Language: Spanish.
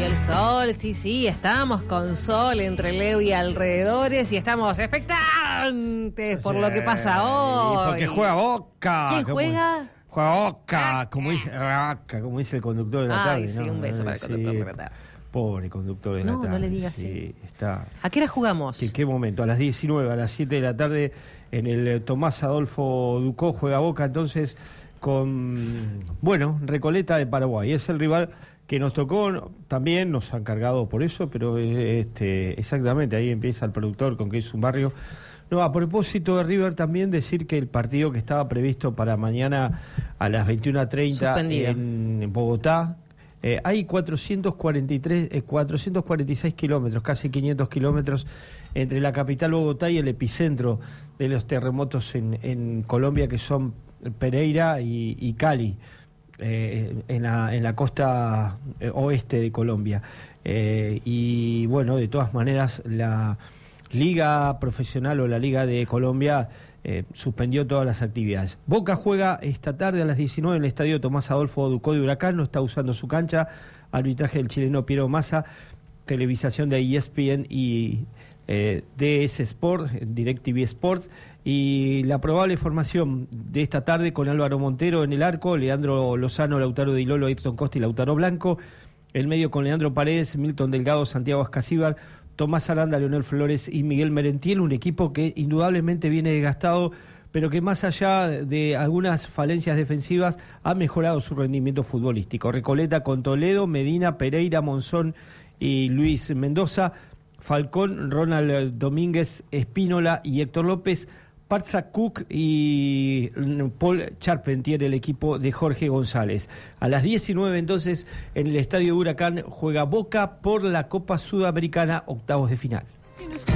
el sol, sí, estamos con sol entre Leo y alrededores y estamos expectantes por lo que pasa hoy. Porque juega Boca. ¿Quién juega? Juega Boca, como dice el conductor de la tarde. Ay, sí, un beso para el conductor de la tarde. Pobre conductor de la tarde. No le digas sí, está. ¿A qué hora jugamos? ¿En qué momento? A las 19, a las 7 de la tarde, en el Tomás Adolfo Ducó juega Boca, entonces con, Recoleta de Paraguay. Es el rival que nos tocó, también nos han cargado por eso, pero exactamente, ahí empieza el productor con que es un barrio. No, a propósito de River, también decir que el partido que estaba previsto para mañana a las 21:30 en Bogotá, hay 446 kilómetros, casi 500 kilómetros entre la capital Bogotá y el epicentro de los terremotos en Colombia, que son Pereira y Cali, en la costa oeste de Colombia. Y bueno, de todas maneras, la Liga Profesional o la Liga de Colombia suspendió todas las actividades. Boca juega esta tarde a las 19 en el estadio Tomás Adolfo Ducó de Huracán, no está usando su cancha, arbitraje del chileno Piero Massa, televisación de ESPN y DS Sport, DirecTV Sport, y la probable formación de esta tarde con Álvaro Montero en el arco, Leandro Lozano, Lautaro Di Lolo, Ayrton Costa y Lautaro Blanco, el medio con Leandro Paredes, Milton Delgado, Santiago Ascasíbar, Tomás Aranda, Leonel Flores y Miguel Merentiel, un equipo que indudablemente viene desgastado, pero que más allá de algunas falencias defensivas ha mejorado su rendimiento futbolístico. Recoleta con Toledo, Medina, Pereira, Monzón y Luis Mendoza, Falcón, Ronald Domínguez, Espínola y Héctor López, Patsa Cook y Paul Charpentier, el equipo de Jorge González. A las 19 entonces en el estadio Huracán juega Boca por la Copa Sudamericana, octavos de final.